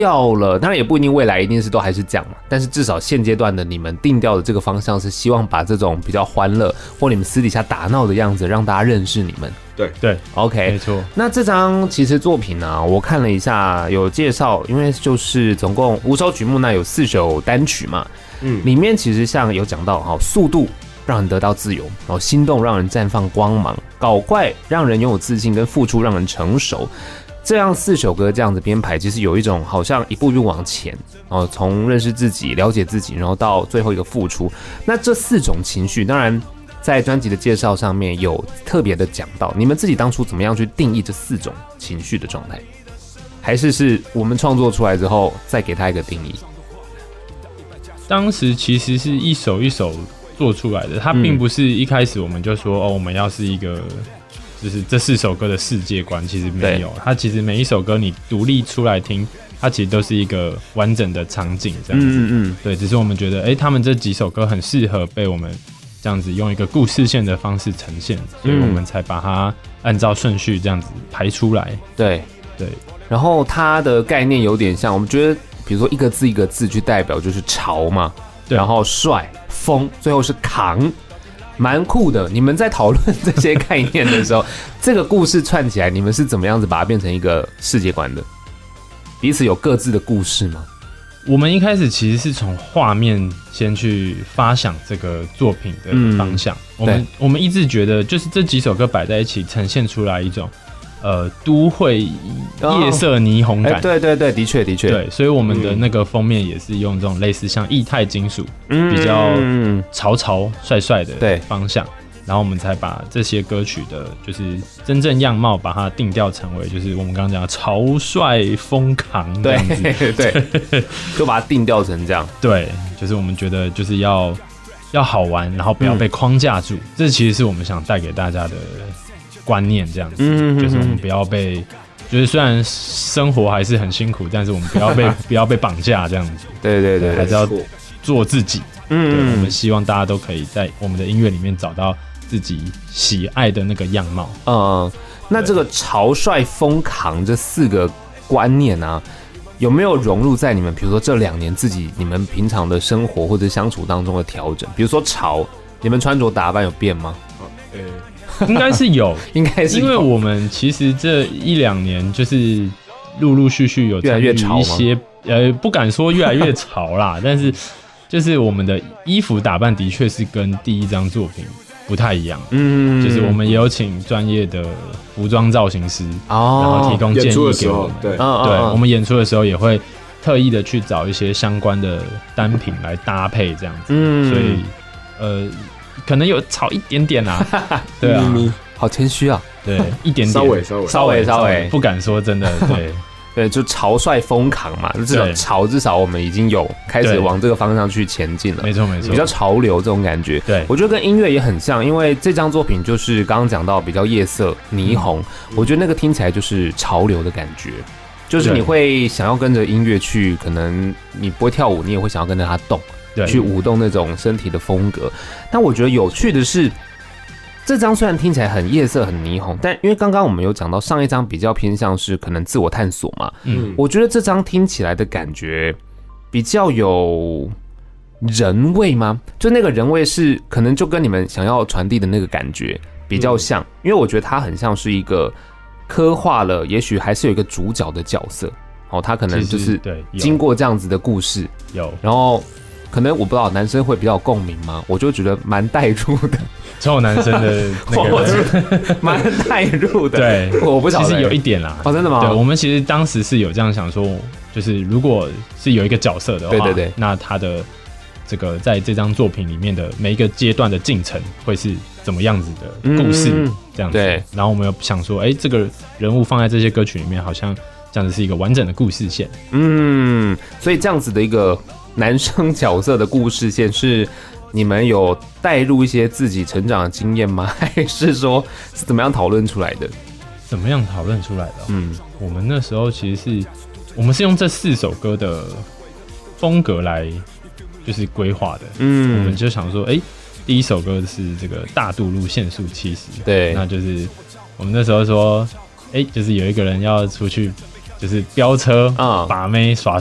调了，当然也不一定未来一定是都还是这样嘛，但是至少现阶段的你们定调的这个方向是希望把这种比较欢乐或你们私底下打闹的样子让大家认识你们。 对 ，OK， 没错。 那这张其实作品呢，我看了一下有介绍，因为就是总共5首曲目呢，有4首单曲嘛，里面其实像有讲到速度让人得到自由，然后心动让人绽放光芒，搞怪让人拥有自信，跟付出让人成熟。这样4首歌这样子编排，其实有一种好像一步一步往前，从认识自己、了解自己，然后到最后一个付出。那这4种情绪，当然在专辑的介绍上面有特别的讲到，你们自己当初怎么样去定义这4种情绪的状态？还是我们创作出来之后再给它一个定义？ 当时其实是一首一首做出来的，它并不是一开始我们就说我们要是一个就是这4首歌的世界观，其实没有。它其实每一首歌你独立出来听，它其实都是一个完整的场景这样子。对，只是我们觉得他们这几首歌很适合被我们这样子用一个故事线的方式呈现，所以我们才把它按照顺序这样子排出来。对。 然后它的概念有点像，我们觉得比如说一个字一个字去代表，就是潮嘛，然后帅、疯，最后是扛，蛮酷的。你们在讨论这些概念的时候，这个故事串起来，你们是怎么样子把它变成一个世界观的？彼此有各自的故事吗？ 我们一开始其实是从画面先去发想这个作品的方向。我们一直觉得，就是这几首歌摆在一起，呈现出来一种都会夜色霓虹感。 对，的确。 对，所以我们的那个封面也是用这种类似像液态金属，比较潮帅的方向。然后我们才把这些歌曲的，就是真正样貌，把它定调成为就是我们刚刚讲的潮帅疯扛这样子。 对，就把它定调成这样。 对，就是我们觉得就是要好玩，然后不要被框架住。这其实是我们想带给大家的观念，这样子。就是我们不要被，就是虽然生活还是很辛苦，但是我们不要被绑架这样子。 对， 还是要做自己。对，我们希望大家都可以在我们的音乐里面找到自己喜爱的那个样貌。 那这个潮帅疯扛这4个观念啊，有没有融入在你们比如说这2年你们平常的生活或者相处当中的调整？比如说潮，你们穿着打扮有变吗？ 应该是有， 应该是有， 因为我们其实这1-2年就是陆陆续续有参与一些，不敢说越来越潮啦，但是就是我们的衣服打扮的确是跟第一张作品不太一样。就是我们也有请专业的服装造型师，然后提供建议给我们。对，我们演出的时候也会特意的去找一些相关的单品来搭配这样子。所以可能有潮一点点啦。对啊， 好谦虚啊。 对，一点点， 稍微，不敢说真的。 对，就潮帅疯扛嘛，至少我们已经有开始往这个方向去前进了。 没错， 比较潮流这种感觉。对，我觉得跟音乐也很像，因为这张作品就是刚刚讲到比较夜色霓虹，我觉得那个听起来就是潮流的感觉，就是你会想要跟着音乐去，可能你不会跳舞，你也会想要跟着它动，去舞动那种身体的风格。但我觉得有趣的是，这张虽然听起来很夜色很霓虹，但因为刚刚我们有讲到上一张比较偏向是可能自我探索嘛，我觉得这张听起来的感觉比较有人味吗？就那个人味是可能就跟你们想要传递的那个感觉比较像，因为我觉得它很像是一个刻画了，也许还是有一个主角的角色，他可能就是经过这样子的故事，然后可能我不知道男生会比较有共鸣吗？我就觉得蛮带入的。 臭男生的那个蛮带入的。 对， 我不晓得， 其实有一点啦。 真的吗？ 对，我们其实当时是有这样想说，就是如果是有一个角色的话，对，那他的这个在这张作品里面的每一个阶段的进程会是怎么样子的故事，这样子。对。然后我们有想说，这个人物放在这些歌曲里面，好像这样子是一个完整的故事线。 所以这样子的一个男生角色的故事线是你们有带入一些自己成长的经验吗？还是说是怎么样讨论出来的？ 怎么样讨论出来的？我们那时候其实我们是用这4首歌的风格来就是规划的。我们就想说，第一首歌是这个大渡路限速70，对，那就是我们那时候说，就是有一个人要出去就是飙车把妹耍